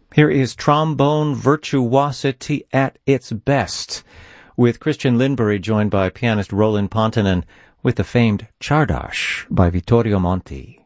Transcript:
Here is trombone virtuosity at its best, with Christian Lindbergh joined by pianist Roland Pontonen with the famed Czardas by Vittorio Monti.